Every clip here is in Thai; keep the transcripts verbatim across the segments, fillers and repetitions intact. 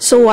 ส่วน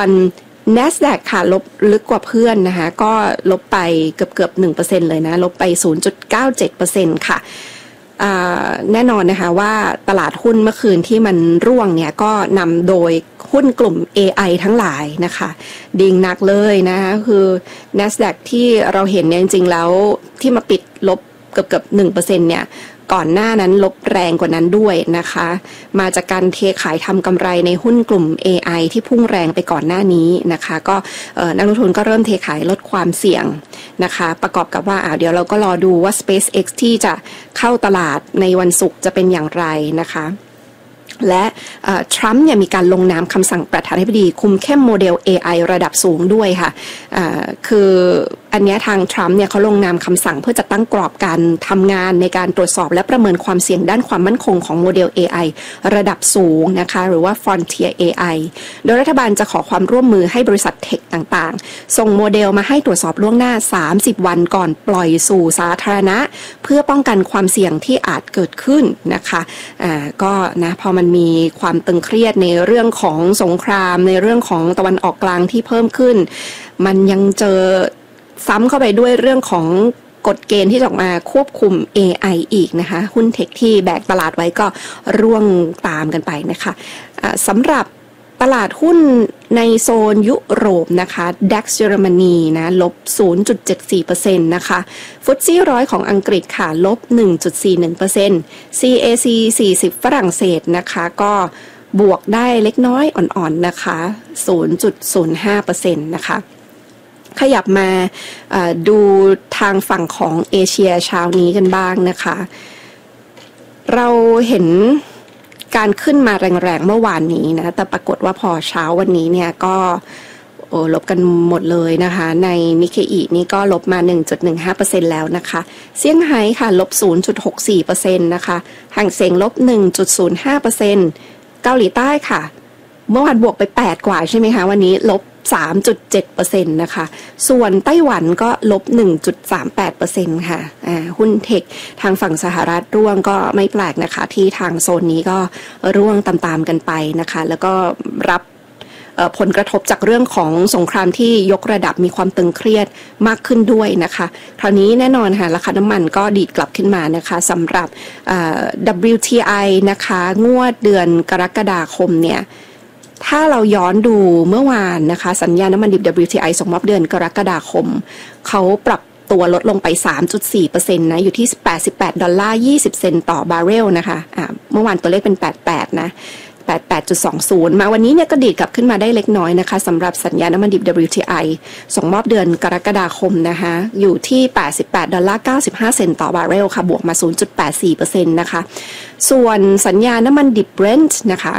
NASDAQ ค่ะลบลึกกว่าเพื่อนนะคะก็ลบไปเกือบเกือบ หนึ่งเปอร์เซ็นต์ เลยนะลบไป ศูนย์จุดเก้าเจ็ดเปอร์เซ็นต์ ค่ะแน่นอนนะคะว่าตลาดหุ้นเมื่อคืนที่มันร่วงเนี่ยก็นำโดยหุ้นกลุ่ม เอ ไอ ทั้งหลายนะคะดิ่งหนักเลยนะคะคือ NASDAQ ที่เราเห็นเนี่ยจริงๆแล้วที่มาปิดลบเกือบเกือบ หนึ่งเปอร์เซ็นต์ เนี่ยก่อนหน้านั้นลบแรงกว่านั้นด้วยนะคะมาจากการเทขายทำกำไรในหุ้นกลุ่ม เอ ไอ ที่พุ่งแรงไปก่อนหน้านี้นะคะก็นักลงทุนก็เริ่มเทขายลดความเสี่ยงนะคะประกอบกับว่าอ่าเดี๋ยวเราก็รอดูว่า SpaceX ที่จะเข้าตลาดในวันศุกร์จะเป็นอย่างไรนะคะและทรัมป์เนี่ยมีการลงนามคำสั่งประธานาธิบดีคุมเข้มโมเดล เอ ไอ ระดับสูงด้วยค่ะคืออันนี้ทางทรัมป์เนี่ยเขาลงนามคำสั่งเพื่อจะตั้งกรอบการทำงานในการตรวจสอบและประเมินความเสี่ยงด้านความมั่นคงของโมเดล เอ ไอ ระดับสูงนะคะหรือว่า Frontier เอ ไอ โดยรัฐบาลจะขอความร่วมมือให้บริษัทเทคต่างๆส่งโมเดลมาให้ตรวจสอบล่วงหน้าสามสิบวันก่อนปล่อยสู่สาธารณะเพื่อป้องกันความเสี่ยงที่อาจเกิดขึ้นนะคะอ่าก็นะพอมันมีความตึงเครียดในเรื่องของสงครามในเรื่องของตะวันออกกลางที่เพิ่มขึ้นมันยังเจอซ้ำเข้าไปด้วยเรื่องของกฎเกณฑ์ที่จะออกมาควบคุม เอ ไอ อีกนะคะหุ้นเทคที่แบกตลาดไว้ก็ร่วงตามกันไปนะคะะสำหรับตลาดหุ้นในโซนยุโรปนะคะ ดัค เยอรมนีนะลบ ศูนย์จุดเจ็ดสี่เปอร์เซ็นต์ นะคะฟุตซี่ร้อยของอังกฤษค่ะลบ หนึ่งจุดสี่หนึ่งเปอร์เซ็นต์ ซี เอ ซี สี่สิบฝรั่งเศสนะคะก็บวกได้เล็กน้อยอ่อนๆนะคะ ศูนย์จุดศูนย์ห้าเปอร์เซ็นต์ นะคะขยับมาดูทางฝั่งของเอเชียเช้านี้กันบ้างนะคะเราเห็นการขึ้นมาแรงๆเมื่อวานนี้นะแต่ปรากฏว่าพอเช้าวันนี้เนี่ยก็โอ้ลบกันหมดเลยนะคะในนิเคอินี่ก็ลบมา หนึ่งจุดหนึ่งห้าเปอร์เซ็นต์ แล้วนะคะเซี่ยงไฮ้ค่ะลบ ศูนย์จุดหกสี่เปอร์เซ็นต์ นะคะห่างเส็งลบ หนึ่งจุดศูนย์ห้าเปอร์เซ็นต์ เกาหลีใต้ค่ะเมื่อวานบวกไปแปดกว่าใช่ไหมคะวันนี้ลบ สามจุดเจ็ดเปอร์เซ็นต์ นะคะส่วนไต้หวันก็ลบ หนึ่งจุดสามแปดเปอร์เซ็นต์ ค่ะอ่าหุ้นเทคทางฝั่งสหรัฐร่วงก็ไม่แปลกนะคะที่ทางโซนนี้ก็ร่วงตามๆกันไปนะคะแล้วก็รับผลกระทบจากเรื่องของสงครามที่ยกระดับมีความตึงเครียดมากขึ้นด้วยนะคะคราวนี้แน่นอนค่ะราคาน้ำมันก็ดีดกลับขึ้นมานะคะสำหรับ ดับเบิลยู ที ไอ นะคะงวดเดือนกรกฎาคมเนี่ยถ้าเราย้อนดูเมื่อวานนะคะสัญญาณน้ำมันดิบ ดับเบิลยู ที ไอ ส่งมอบเดือนกรกฎาคมเขาปรับตัวลดลงไป สามจุดสี่เปอร์เซ็นต์ นะอยู่ที่แปดสิบแปดดอลลาร์ยี่สิบเซนต์ต่อบาร์เรลนะคะอ่าเมื่อวานตัวเลขเป็นแปดสิบแปดนะแปดสิบแปดจุดสองศูนย์ มาวันนี้เนี่ยก็ดีดกลับขึ้นมาได้เล็กน้อยนะคะสำหรับสัญญาณน้ำมันดิบ ดับเบิลยู ที ไอ ส่งมอบเดือนกรกฎาคมนะคะอยู่ที่แปดสิบแปดดอลลาร์เก้าสิบห้าเซนต์ต่อบาร์เรลค่ะบวกมา ศูนย์จุดแปดสี่เปอร์เซ็นต์ นะคะส่วนสัญญาณน้ำมันดิบ Brent นะคะ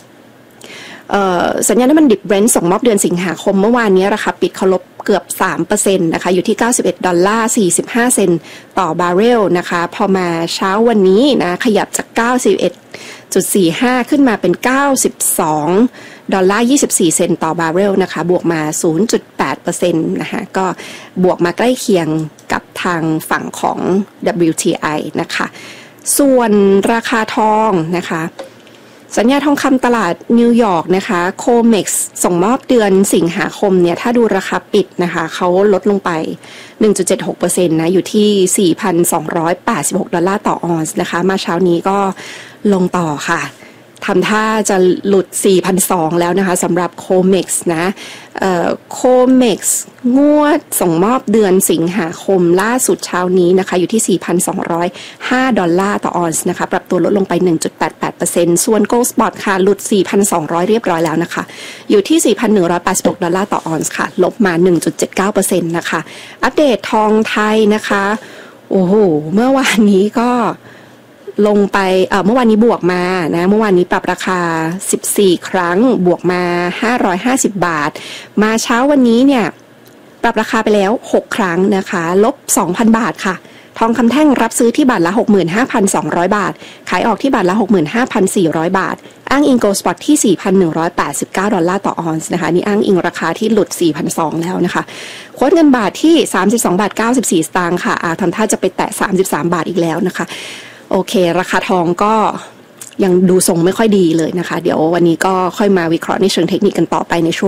สัญญาณน้ำมันดิบ Brent ส่งมอบเดือนสิงหาคมเมื่อวานนี้ราคาปิดเขาลบเกือบ สามเปอร์เซ็นต์ นะคะอยู่ที่เก้าสิบเอ็ดดอลลาร์สี่สิบห้าเซนต์ต่อบาร์เรลนะคะพอมาเช้าวันนี้นะขยับจากเก้าสิบเอ็ดจุดสี่ห้า ขึ้นมาเป็นเก้าสิบสองดอลลาร์ยี่สิบสี่เซนต์ต่อบาร์เรลนะคะบวกมา ศูนย์จุดแปดเปอร์เซ็นต์ นะคะก็บวกมาใกล้เคียงกับทางฝั่งของ ดับเบิลยู ที ไอ นะคะส่วนราคาทองนะคะสัญญาทองคำตลาดนิวยอร์กนะคะโคเม็กซ์ส่งมอบเดือนสิงหาคมเนี่ยถ้าดูราคาปิดนะคะเขาลดลงไป หนึ่งจุดเจ็ดหกเปอร์เซ็นต์ นะอยู่ที่ สี่พันสองร้อยแปดสิบหกดอลลาร์ต่อออนซ์นะคะมาเช้านี้ก็ลงต่อค่ะทำท่าจะหลุด สี่พันสองร้อย แล้วนะคะสำหรับโคเม็กซ์นะโคเม็กซ์งวดส่งมอบเดือนสิงหาคมล่าสุดเช้านี้นะคะอยู่ที่ สี่พันสองร้อยห้าดอลลาร์ต่อออนซ์นะคะปรับตัวลดลงไป หนึ่งจุดแปดแปดเปอร์เซ็นต์ ส่วน Gold Spot ค่ะหลุด สี่พันสองร้อย เรียบร้อยแล้วนะคะอยู่ที่ สี่พันหนึ่งร้อยแปดสิบหกดอลลาร์ต่อออนซ์ค่ะลบมา หนึ่งจุดเจ็ดเก้าเปอร์เซ็นต์ นะคะอัปเดตทองไทยนะคะโอ้โหเมื่อวานนี้ก็ลงไปเอ่อเมื่อวานนี้บวกมานะเมื่อวานนี้ปรับราคาสิบสี่ครั้งบวกมาห้าร้อยห้าสิบบาทมาเช้าวันนี้เนี่ยปรับราคาไปแล้วหกครั้งนะคะลบ สองพัน บาทค่ะทองคำแท่งรับซื้อที่บาทละ หกหมื่นห้าพันสองร้อย บาทขายออกที่บาทละ หกหมื่นห้าพันสี่ร้อย บาทอ้างอิงโกลด์สปอตที่ สี่พันหนึ่งร้อยแปดสิบเก้าดอลลาร์ต่อออนซ์นะคะนี่อ้างอิงราคาที่หลุด สี่พันสองร้อย แล้วนะคะโค้ดเงินบาทที่สามสิบสองบาทเก้าสิบสี่สตางค์ค่ะอ่าทำท่าจะไปแตะสามสิบสามบาทอีกแล้วนะคะโอเคราคาทองก็ยังดูทรงไม่ค่อยดีเลยนะคะเดี๋ยววันนี้ก็ค่อยมาวิเคราะห์ในเชิงเทคนิคกันต่อไปในช่วง